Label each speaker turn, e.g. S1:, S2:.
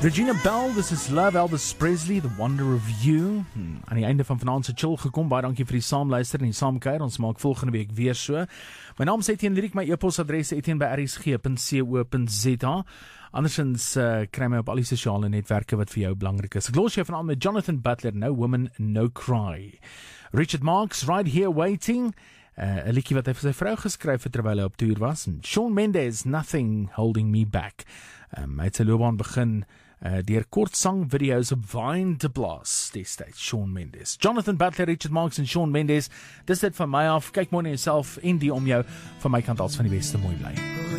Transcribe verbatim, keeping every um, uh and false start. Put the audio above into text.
S1: Regina Bell, this is Love, Elvis Presley, The Wonder of You. Hmm, aan die einde van vanaand se chill gekom, baie dankie vir die saamluister en die saamkuier, ons maak volgende week weer so. My naam is Etienne Lyriek, my e-posadres etienne by r s g punt co punt z a. Andersins uh, kry my op al die sosiale netwerke wat vir jou belangrik is. Ek los jou vanaand met Jonathan Butler, No Woman, No Cry. Richard Marx, Right Here Waiting, uh, 'n liedjie wat hy vir sy vrou geskryf het terwyl hy op toer was. En Shawn Mendes, Nothing Holding Me Back. Um, hy het sy loopbaan begin Uh, deur kort sangvideo's op Vine te blaas destyds. Shawn Mendes, Jonathan Butler, Richard Marx en Shawn Mendes. Dis dit van my af. Kyk mooi na jouself en die om jou. Van my kant als van die beste, mooi bly.